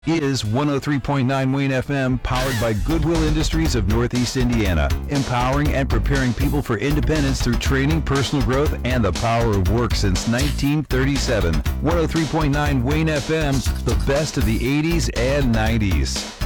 Is 103.9 Wayne FM, powered by Goodwill Industries of Northeast Indiana, empowering and preparing people for independence through training, personal growth, and the power of work since 1937. 103.9 Wayne FM, the best of the 80s and 90s.